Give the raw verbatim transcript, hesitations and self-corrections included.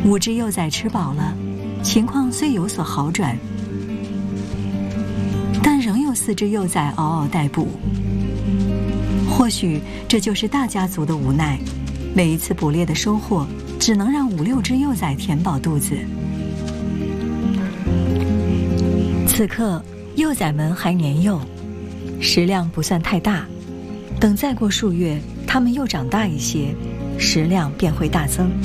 五只幼崽吃饱了，情况虽有所好转，但仍有四只幼崽嗷嗷待哺。或许这就是大家族的无奈，每一次捕猎的收获只能让五六只幼崽填饱肚子。此刻幼崽们还年幼，食量不算太大，等再过数月，它们又长大一些，食量便会大增。